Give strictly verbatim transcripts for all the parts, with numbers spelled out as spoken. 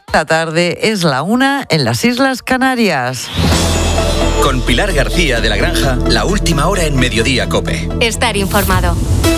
La tarde es la una en las Islas Canarias. Con Pilar García de la Granja, la última hora en Mediodía COPE. Estar informado.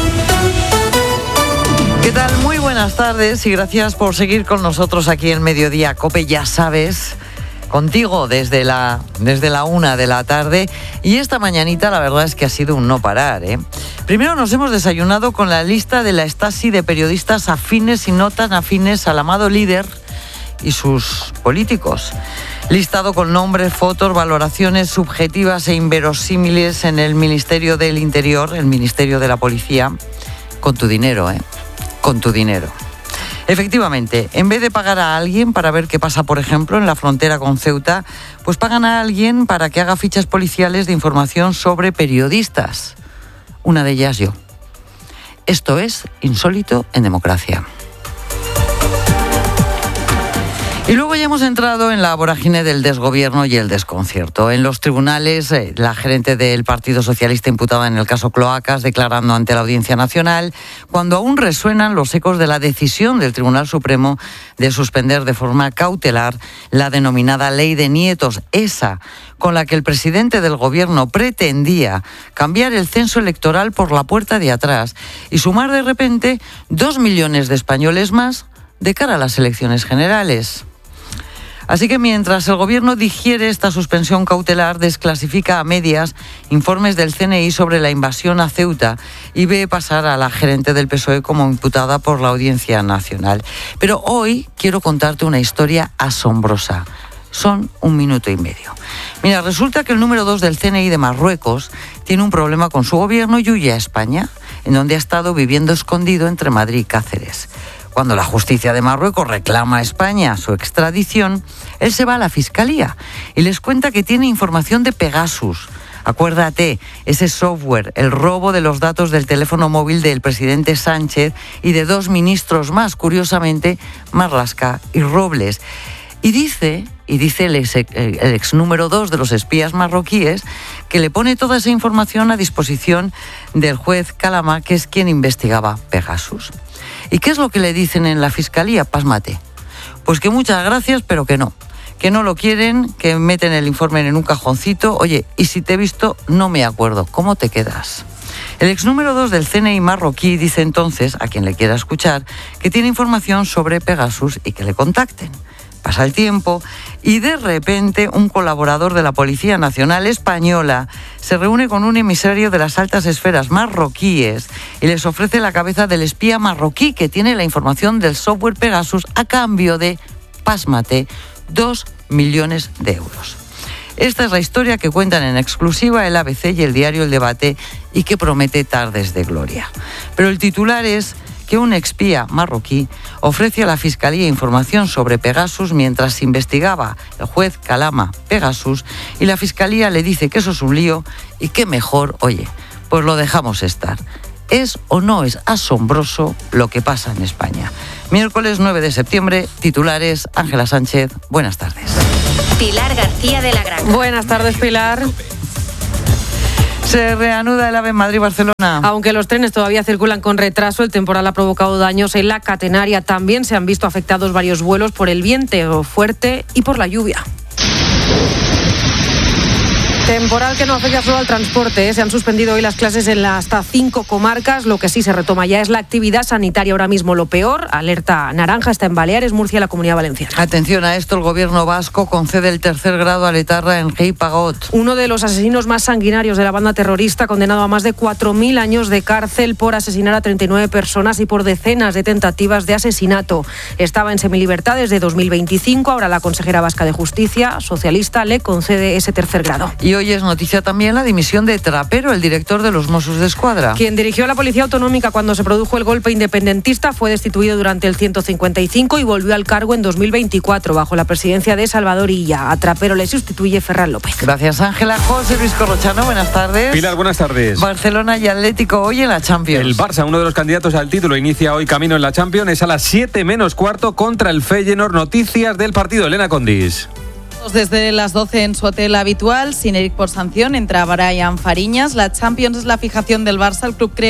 ¿Qué tal? Muy buenas tardes y gracias por seguir con nosotros aquí en Mediodía COPE. Ya sabes, contigo desde la, desde la una de la tarde. Y esta mañanita la verdad es que ha sido un no parar, ¿eh? Primero nos hemos desayunado con la lista de la Stasi de periodistas afines y no tan afines al amado líder y sus políticos. Listado con nombres, fotos, valoraciones subjetivas e inverosímiles en el Ministerio del Interior, el Ministerio de la Policía, con tu dinero, ¿eh? Con tu dinero. Efectivamente, en vez de pagar a alguien para ver qué pasa, por ejemplo, en la frontera con Ceuta, pues pagan a alguien para que haga fichas policiales de información sobre periodistas. Una de ellas yo. Esto es insólito en democracia. Y luego ya hemos entrado en la vorágine del desgobierno y el desconcierto. En los tribunales, eh, la gerente del Partido Socialista imputada en el caso Cloacas, declarando ante la Audiencia Nacional, cuando aún resuenan los ecos de la decisión del Tribunal Supremo de suspender de forma cautelar la denominada Ley de Nietos, esa con la que el presidente del gobierno pretendía cambiar el censo electoral por la puerta de atrás y sumar de repente dos millones de españoles más de cara a las elecciones generales. Así que mientras el Gobierno digiere esta suspensión cautelar, desclasifica a medias informes del C N I sobre la invasión a Ceuta y ve pasar a la gerente del P S O E como imputada por la Audiencia Nacional. Pero hoy quiero contarte una historia asombrosa. Son un minuto y medio. Mira, resulta que el número dos del C N I de Marruecos tiene un problema con su gobierno y huye a España, en donde ha estado viviendo escondido entre Madrid y Cáceres. Cuando la justicia de Marruecos reclama a España su extradición, él se va a la Fiscalía y les cuenta que tiene información de Pegasus. Acuérdate, ese software, el robo de los datos del teléfono móvil del presidente Sánchez y de dos ministros más, curiosamente, Marlaska y Robles. Y dice, y dice el ex, el ex número dos de los espías marroquíes, que le pone toda esa información a disposición del juez Calama, que es quien investigaba Pegasus. ¿Y qué es lo que le dicen en la Fiscalía? Pásmate. Pues que muchas gracias, pero que no. Que no lo quieren, que meten el informe en un cajoncito. Oye, y si te he visto, no me acuerdo. ¿Cómo te quedas? El ex número dos del C N I marroquí dice entonces, a quien le quiera escuchar, que tiene información sobre Pegasus y que le contacten. Pasa el tiempo y de repente un colaborador de la Policía Nacional Española se reúne con un emisario de las altas esferas marroquíes y les ofrece la cabeza del espía marroquí que tiene la información del software Pegasus a cambio de, pásmate, dos millones de euros. Esta es la historia que cuentan en exclusiva el A B C y el diario El Debate y que promete tardes de gloria. Pero el titular es que un espía marroquí ofrece a la Fiscalía información sobre Pegasus mientras investigaba el juez Calama Pegasus y la Fiscalía le dice que eso es un lío y que mejor, oye, pues lo dejamos estar. ¿Es o no es asombroso lo que pasa en España? Miércoles nueve de septiembre, titulares, Ángela Sánchez, buenas tardes. Pilar García de la Granja. Buenas tardes, Pilar. Se reanuda el AVE Madrid-Barcelona. Aunque los trenes todavía circulan con retraso, el temporal ha provocado daños en la catenaria. También se han visto afectados varios vuelos por el viento fuerte y por la lluvia. Temporal que no afecta solo al transporte, ¿eh? Se han suspendido hoy las clases en las hasta cinco comarcas. Lo que sí se retoma ya es la actividad sanitaria. Ahora mismo lo peor, alerta naranja, está en Baleares, Murcia y la Comunidad Valenciana. Atención a esto, el gobierno vasco concede el tercer grado a l'etarra Enric Pagot. Uno de los asesinos más sanguinarios de la banda terrorista, condenado a más de cuatro mil años de cárcel por asesinar a treinta y nueve personas y por decenas de tentativas de asesinato. Estaba en semilibertad desde dos mil veinticinco. Ahora la consejera vasca de Justicia, socialista, le concede ese tercer grado. Y hoy es noticia también la dimisión de Trapero, el director de los Mossos d'Esquadra. Quien dirigió a la Policía Autonómica cuando se produjo el golpe independentista fue destituido durante el ciento cincuenta y cinco y volvió al cargo en dos mil veinticuatro bajo la presidencia de Salvador Illa. A Trapero le sustituye Ferran López. Gracias, Ángela. José Luis Corrochano, buenas tardes. Pilar, buenas tardes. Barcelona y Atlético hoy en la Champions. El Barça, uno de los candidatos al título, inicia hoy camino en la Champions. Es a las siete menos cuarto contra el Feyenoord. Noticias del partido, Elena Condis. Desde las doce en su hotel habitual, sin Eric por sanción, entra Brian Fariñas. La Champions es la fijación del Barça. El club cree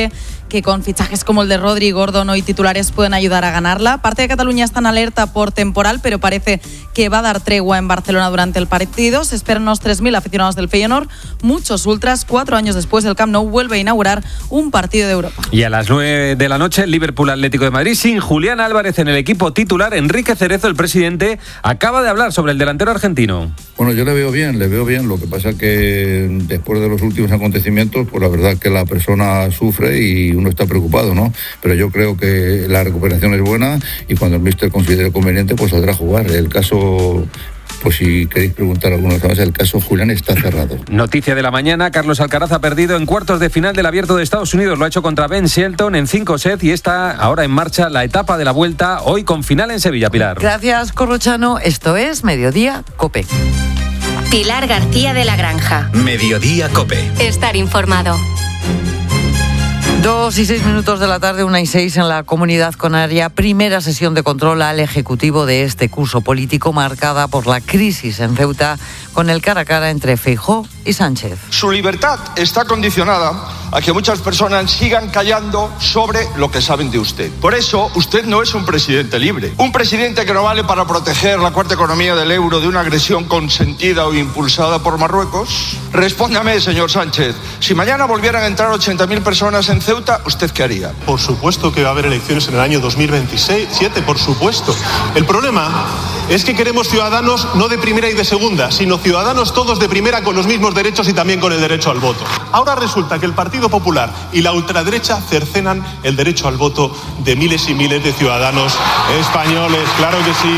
que con fichajes como el de Rodri y Gordon hoy titulares pueden ayudar a ganarla. Parte de Cataluña está en alerta por temporal, pero parece que va a dar tregua en Barcelona durante el partido. Se esperan unos tres mil aficionados del Feyenoord, muchos ultras. Cuatro años después, el Camp Nou vuelve a inaugurar un partido de Europa. Y a las nueve de la noche, el Liverpool Atlético de Madrid sin Julián Álvarez en el equipo titular. Enrique Cerezo, el presidente, acaba de hablar sobre el delantero argentino. Bueno, yo le veo bien, le veo bien. Lo que pasa que después de los últimos acontecimientos, pues la verdad que la persona sufre y uno está preocupado, ¿no? Pero yo creo que la recuperación es buena y cuando el míster considere conveniente, pues saldrá a jugar. El caso... Pues si queréis preguntar alguna cosa más, el caso Julián está cerrado. Noticia de la mañana, Carlos Alcaraz ha perdido en cuartos de final del Abierto de Estados Unidos. Lo ha hecho contra Ben Shelton en cinco sets y está ahora en marcha la etapa de la vuelta, hoy con final en Sevilla, Pilar. Gracias, Corrochano. Esto es Mediodía COPE. Pilar García de la Granja. Mediodía COPE. Estar informado. Dos y seis minutos de la tarde, una y seis en la Comunidad Canaria. Primera sesión de control al Ejecutivo de este curso político marcada por la crisis en Ceuta con el cara a cara entre Feijóo y Sánchez. Su libertad está condicionada a que muchas personas sigan callando sobre lo que saben de usted. Por eso, usted no es un presidente libre. Un presidente que no vale para proteger la cuarta economía del euro de una agresión consentida o impulsada por Marruecos. Respóndame, señor Sánchez, si mañana volvieran a entrar ochenta mil personas en Ceuta, ¿usted qué haría? Por supuesto que va a haber elecciones en el año dos mil veintisiete, por supuesto. El problema es que queremos ciudadanos no de primera y de segunda, sino ciudadanos todos de primera con los mismos derechos y también con el derecho al voto. Ahora resulta que el Partido Popular y la ultraderecha cercenan el derecho al voto de miles y miles de ciudadanos españoles. Claro que sí.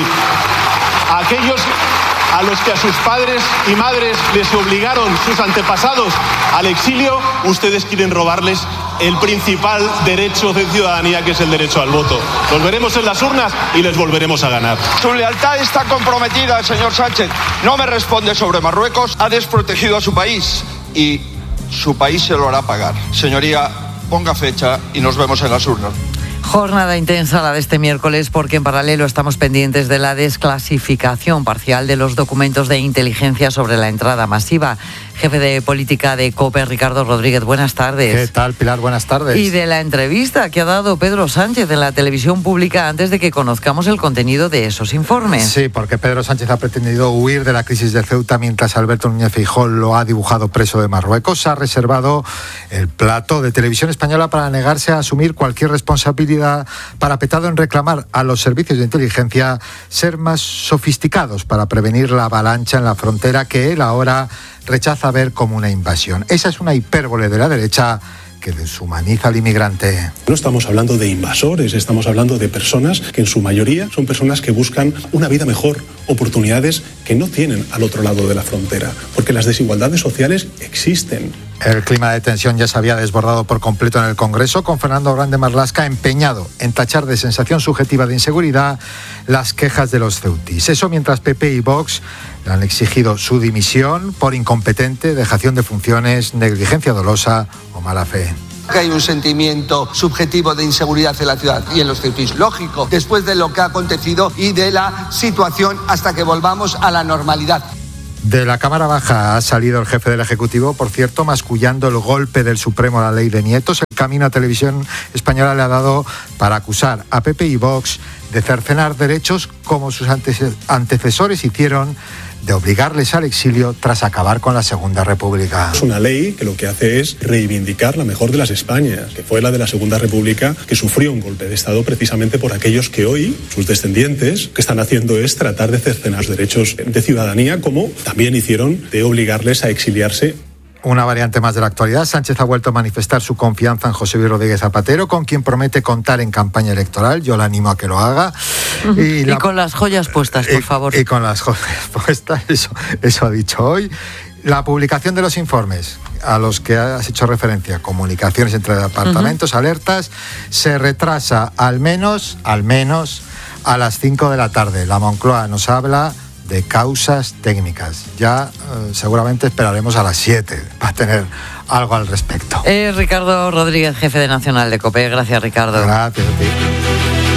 Aquellos a los que a sus padres y madres les obligaron sus antepasados al exilio, ustedes quieren robarles el principal derecho de ciudadanía, que es el derecho al voto. Los veremos en las urnas y les volveremos a ganar. Su lealtad está comprometida, señor Sánchez. No me responde sobre Marruecos, ha desprotegido a su país y su país se lo hará pagar. Señoría, ponga fecha y nos vemos en las urnas. Jornada intensa la de este miércoles porque en paralelo estamos pendientes de la desclasificación parcial de los documentos de inteligencia sobre la entrada masiva. Jefe de política de COPE, Ricardo Rodríguez, buenas tardes. ¿Qué tal, Pilar? Buenas tardes. Y de la entrevista que ha dado Pedro Sánchez en la televisión pública antes de que conozcamos el contenido de esos informes. Sí, porque Pedro Sánchez ha pretendido huir de la crisis de Ceuta mientras Alberto Núñez Feijóo lo ha dibujado preso de Marruecos. Ha reservado el plato de Televisión Española para negarse a asumir cualquier responsabilidad, parapetado en reclamar a los servicios de inteligencia ser más sofisticados para prevenir la avalancha en la frontera que él ahora rechaza ver como una invasión. Esa es una hipérbole de la derecha que deshumaniza al inmigrante. No estamos hablando de invasores, estamos hablando de personas que en su mayoría son personas que buscan una vida mejor, oportunidades que no tienen al otro lado de la frontera, porque las desigualdades sociales existen. El clima de tensión ya se había desbordado por completo en el Congreso, con Fernando Grande Marlaska empeñado en tachar de sensación subjetiva de inseguridad las quejas de los ceutíes. Eso mientras P P y Vox le han exigido su dimisión por incompetente, dejación de funciones, negligencia dolosa o mala fe. Que hay un sentimiento subjetivo de inseguridad en la ciudad y en los ceutíes. Lógico, después de lo que ha acontecido y de la situación hasta que volvamos a la normalidad. De la Cámara Baja ha salido el jefe del Ejecutivo, por cierto, mascullando el golpe del Supremo a la ley de nietos. El camino a Televisión Española le ha dado para acusar a P P y Vox de cercenar derechos como sus antecesores hicieron, de obligarles al exilio tras acabar con la Segunda República. Es una ley que lo que hace es reivindicar la mejor de las Españas, que fue la de la Segunda República, que sufrió un golpe de Estado precisamente por aquellos que hoy, sus descendientes, que están haciendo es tratar de cercenar los derechos de ciudadanía, como también hicieron de obligarles a exiliarse. Una variante más de la actualidad. Sánchez ha vuelto a manifestar su confianza en José Luis Rodríguez Zapatero, con quien promete contar en campaña electoral. Yo le animo a que lo haga. Uh-huh. Y, y la... con las joyas puestas, por y, favor. Y con las joyas puestas, eso, eso ha dicho hoy. La publicación de los informes a los que has hecho referencia, comunicaciones entre departamentos, uh-huh. alertas, se retrasa al menos, al menos a las cinco de la tarde. La Moncloa nos habla de causas técnicas. Ya eh, seguramente esperaremos a las siete para tener algo al respecto. Eh, Ricardo Rodríguez, jefe de Nacional de COPE. Gracias, Ricardo. Gracias a ti.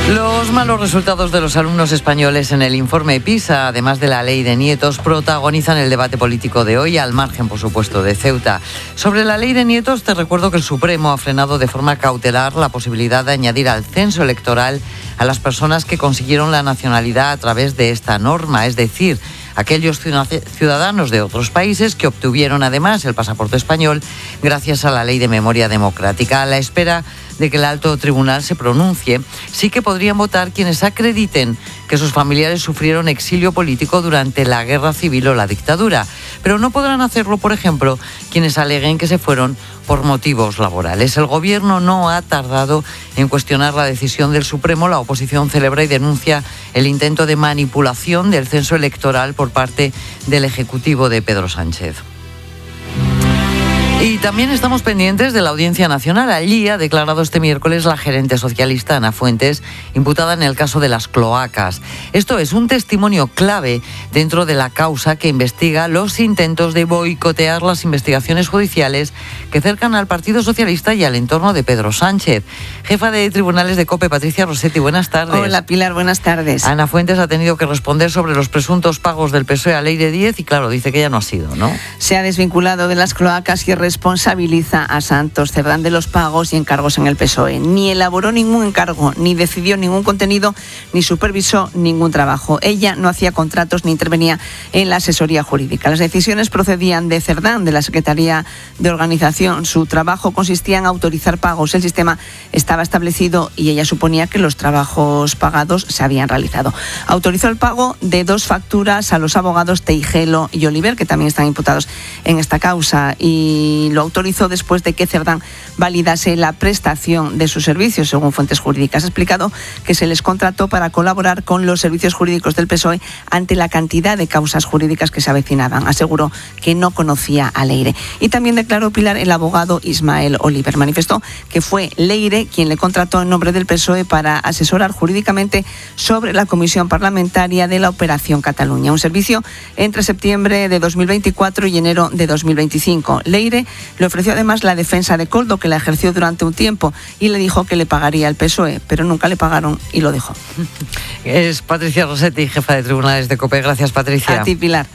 Los malos resultados de los alumnos españoles en el informe PISA, además de la ley de nietos, protagonizan el debate político de hoy, al margen, por supuesto, de Ceuta. Sobre la ley de nietos, te recuerdo que el Supremo ha frenado de forma cautelar la posibilidad de añadir al censo electoral a las personas que consiguieron la nacionalidad a través de esta norma, es decir, aquellos ciudadanos de otros países que obtuvieron además el pasaporte español gracias a la Ley de Memoria Democrática. A la espera de que el alto tribunal se pronuncie, sí que podrían votar quienes acrediten que sus familiares sufrieron exilio político durante la guerra civil o la dictadura, pero no podrán hacerlo, por ejemplo, quienes aleguen que se fueron por motivos laborales. El Gobierno no ha tardado en cuestionar la decisión del Supremo. La oposición celebra y denuncia el intento de manipulación del censo electoral por parte del Ejecutivo de Pedro Sánchez. Y también estamos pendientes de la Audiencia Nacional. Allí ha declarado este miércoles la gerente socialista Ana Fuentes, imputada en el caso de las cloacas. Esto es un testimonio clave dentro de la causa que investiga los intentos de boicotear las investigaciones judiciales que cercan al Partido Socialista y al entorno de Pedro Sánchez. Jefa de Tribunales de COPE, Patricia Rossetti, buenas tardes. Hola, Pilar, buenas tardes. Ana Fuentes ha tenido que responder sobre los presuntos pagos del P S O E a Leire Díez y, claro, dice que ya no ha sido, ¿no? Se ha desvinculado de las cloacas y responsabiliza a Santos Cerdán de los pagos y encargos en el P S O E. Ni elaboró ningún encargo, ni decidió ningún contenido, ni supervisó ningún trabajo. Ella no hacía contratos ni intervenía en la asesoría jurídica. Las decisiones procedían de Cerdán, de la Secretaría de Organización. Su trabajo consistía en autorizar pagos. El sistema estaba establecido y ella suponía que los trabajos pagados se habían realizado. Autorizó el pago de dos facturas a los abogados Teijelo y Oliver, que también están imputados en esta causa, y lo autorizó después de que Cerdán validase la prestación de sus servicios, según fuentes jurídicas. Ha explicado que se les contrató para colaborar con los servicios jurídicos del P S O E ante la cantidad de causas jurídicas que se avecinaban. Aseguró que no conocía a Leire. Y también declaró Pilar el abogado Ismael Oliver. Manifestó que fue Leire quien le contrató en nombre del P S O E para asesorar jurídicamente sobre la comisión parlamentaria de la Operación Cataluña, un servicio entre septiembre de dos mil veinticuatro y enero de dos mil veinticinco. Leire le ofreció además la defensa de Koldo, que la ejerció durante un tiempo, y le dijo que le pagaría el P S O E, pero nunca le pagaron y lo dejó. Es Patricia Rossetti, jefa de Tribunales de COPE. Gracias, Patricia. A ti, Pilar.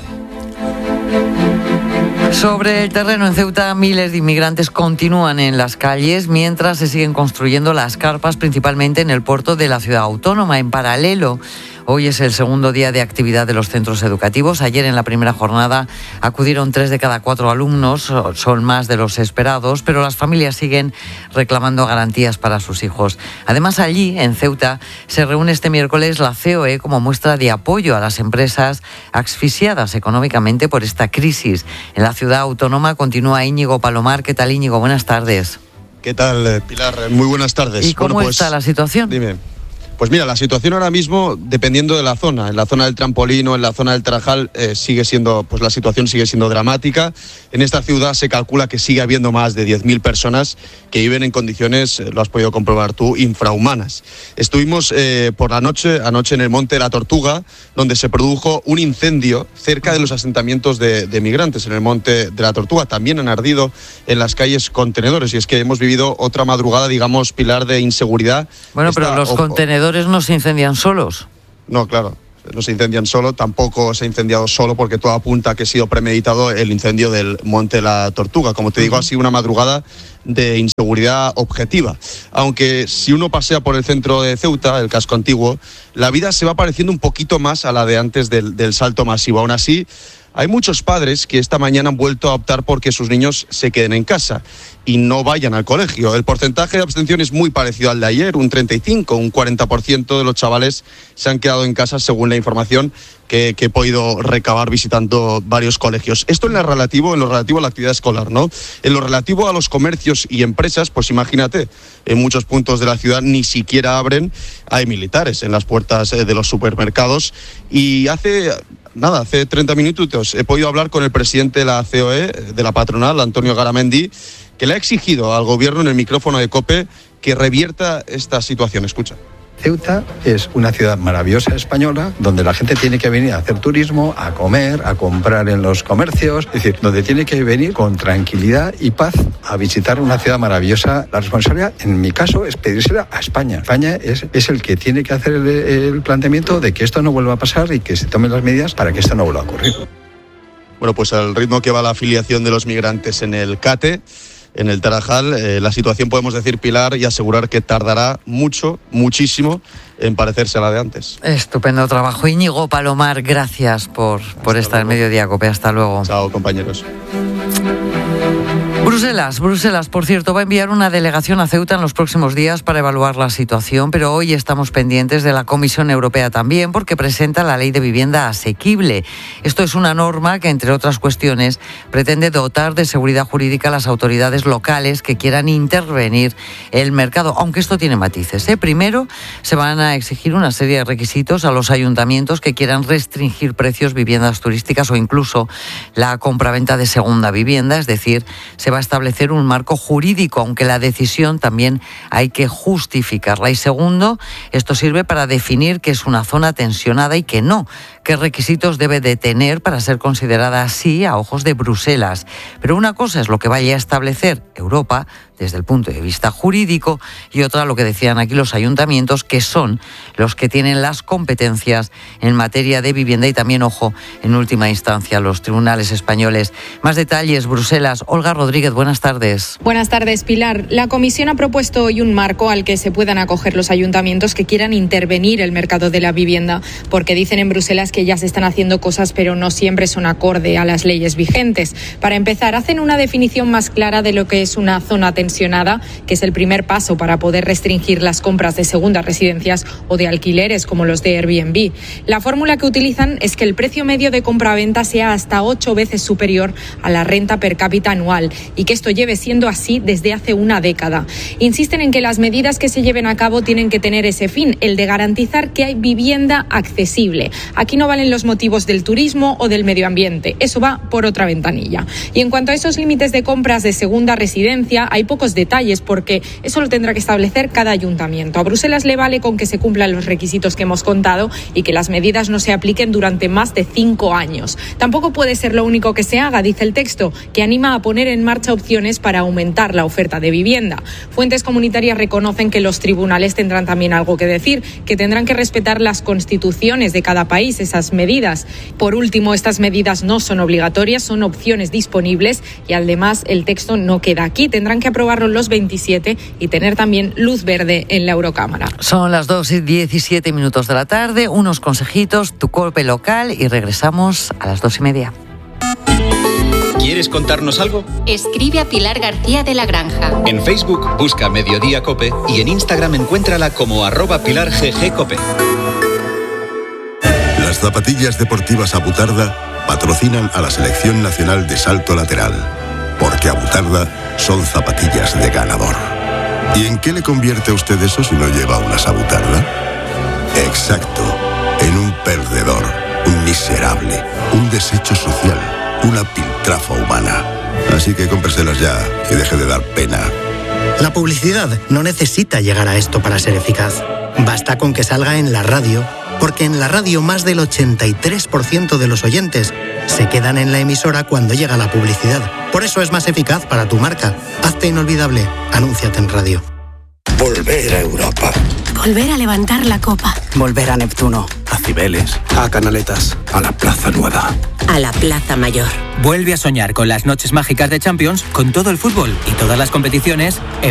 Sobre el terreno en Ceuta, miles de inmigrantes continúan en las calles mientras se siguen construyendo las carpas, principalmente en el puerto de la ciudad autónoma. En paralelo, hoy es el segundo día de actividad de los centros educativos. Ayer, en la primera jornada, acudieron tres de cada cuatro alumnos, son más de los esperados, pero las familias siguen reclamando garantías para sus hijos. Además, allí, en Ceuta, se reúne este miércoles la C O E como muestra de apoyo a las empresas asfixiadas económicamente por esta crisis. En la ciudad autónoma continúa Íñigo Palomar. ¿Qué tal, Íñigo? Buenas tardes. ¿Qué tal, Pilar? Muy buenas tardes. ¿Y cómo bueno, pues, está la situación? Dime. Pues mira, la situación ahora mismo, dependiendo de la zona, en la zona del Trampolín o en la zona del Tarajal, eh, sigue siendo, pues la situación sigue siendo dramática. En esta ciudad se calcula que sigue habiendo más de diez mil personas que viven en condiciones, eh, lo has podido comprobar tú, infrahumanas. Estuvimos eh, por la noche, anoche en el Monte de la Tortuga, donde se produjo un incendio cerca de los asentamientos de, de migrantes en el Monte de la Tortuga. También han ardido en las calles contenedores, y es que hemos vivido otra madrugada, digamos, Pilar, de inseguridad. Bueno, pero Esta, los o, contenedores no se incendian solos. No, claro, no se incendian solo, tampoco se ha incendiado solo, porque todo apunta a que ha sido premeditado el incendio del Monte de la Tortuga. Como te digo, ha sido una madrugada de inseguridad objetiva. Aunque si uno pasea por el centro de Ceuta, el casco antiguo, la vida se va pareciendo un poquito más a la de antes del, del salto masivo. Aún así, hay muchos padres que esta mañana han vuelto a optar porque sus niños se queden en casa y no vayan al colegio. El porcentaje de abstención es muy parecido al de ayer, un treinta y cinco, un cuarenta por ciento de los chavales se han quedado en casa, según la información que, que he podido recabar visitando varios colegios. Esto en lo relativo, en lo relativo a la actividad escolar, ¿no? En lo relativo a los comercios y empresas, pues imagínate, en muchos puntos de la ciudad ni siquiera abren, hay militares en las puertas de los supermercados, y hace... Nada, hace treinta minutos he podido hablar con el presidente de la C O E, de la patronal, Antonio Garamendi, que le ha exigido al gobierno en el micrófono de COPE que revierta esta situación. Escucha. Ceuta es una ciudad maravillosa española donde la gente tiene que venir a hacer turismo, a comer, a comprar en los comercios, es decir, donde tiene que venir con tranquilidad y paz a visitar una ciudad maravillosa. La responsabilidad, en mi caso, es pedírsela a España. España es, es el que tiene que hacer el, el planteamiento de que esto no vuelva a pasar y que se tomen las medidas para que esto no vuelva a ocurrir. Bueno, pues al ritmo que va la afiliación de los migrantes en el CATE, en el Tarajal, eh, la situación, podemos decir, Pilar, y asegurar que tardará mucho, muchísimo en parecerse a la de antes. Estupendo trabajo. Íñigo Palomar, gracias por, por estar en Mediodía Cope. Hasta luego. Chao, compañeros. Bruselas, Bruselas, por cierto, va a enviar una delegación a Ceuta en los próximos días para evaluar la situación, pero hoy estamos pendientes de la Comisión Europea también porque presenta la Ley de Vivienda Asequible. Esto es una norma que, entre otras cuestiones, pretende dotar de seguridad jurídica a las autoridades locales que quieran intervenir el mercado, aunque esto tiene matices, ¿eh? Primero, se van a exigir una serie de requisitos a los ayuntamientos que quieran restringir precios, viviendas turísticas o incluso la compraventa de segunda vivienda, es decir, se va a establecer un marco jurídico, aunque la decisión también hay que justificarla. Y segundo, esto sirve para definir qué es una zona tensionada y qué no, qué requisitos debe de tener para ser considerada así a ojos de Bruselas. Pero una cosa es lo que vaya a establecer Europa desde el punto de vista jurídico y otra lo que decían aquí los ayuntamientos, que son los que tienen las competencias en materia de vivienda y también, ojo, en última instancia, los tribunales españoles. Más detalles, Bruselas. Olga Rodríguez, buenas tardes. Buenas tardes, Pilar. La Comisión ha propuesto hoy un marco al que se puedan acoger los ayuntamientos que quieran intervenir el mercado de la vivienda, porque dicen en Bruselas que ya se están haciendo cosas, pero no siempre son acorde a las leyes vigentes. Para empezar, hacen una definición más clara de lo que es una zona tensionada, que es el primer paso para poder restringir las compras de segundas residencias o de alquileres como los de Airbnb. La fórmula que utilizan es que el precio medio de compra-venta sea hasta ocho veces superior a la renta per cápita anual y que esto lleve siendo así desde hace una década. Insisten en que las medidas que se lleven a cabo tienen que tener ese fin, el de garantizar que hay vivienda accesible. Aquí no valen los motivos del turismo o del medio ambiente, eso va por otra ventanilla. Y en cuanto a esos límites de compras de segunda residencia, hay pocos detalles porque eso lo tendrá que establecer cada ayuntamiento. A Bruselas le vale con que se cumplan los requisitos que hemos contado y que las medidas no se apliquen durante más de cinco años. Tampoco puede ser lo único que se haga, dice el texto, que anima a poner en marcha opciones para aumentar la oferta de vivienda. Fuentes comunitarias reconocen que los tribunales tendrán también algo que decir, que tendrán que respetar las constituciones de cada país, esas medidas. Por último, estas medidas no son obligatorias, son opciones disponibles y además el texto no queda aquí. Tendrán que aprobarlo los veintisiete y tener también luz verde en la Eurocámara. Son las dos y diecisiete minutos de la tarde, unos consejitos, tu golpe local y regresamos a las dos y media. ¿Quieres contarnos algo? Escribe a Pilar García de la Granja. En Facebook busca Mediodía Cope y en Instagram encuéntrala como arroba Pilar G G Cope. Las zapatillas deportivas Abutarda patrocinan a la Selección Nacional de Salto Lateral, porque Abutarda son zapatillas de ganador. ¿Y en qué le convierte a usted eso si no lleva unas Abutarda? Exacto, en un perdedor, un miserable, un desecho social, una piltrafa humana. Así que cómpreselas ya y deje de dar pena. La publicidad no necesita llegar a esto para ser eficaz. Basta con que salga en la radio, porque en la radio más del ochenta y tres por ciento de los oyentes se quedan en la emisora cuando llega la publicidad. Por eso es más eficaz para tu marca. Hazte inolvidable. Anúnciate en radio. Volver a Europa. Volver a levantar la copa. Volver a Neptuno. A Cibeles. A Canaletas. A la Plaza Nueva. A la Plaza Mayor. Vuelve a soñar con las noches mágicas de Champions, con todo el fútbol y todas las competiciones.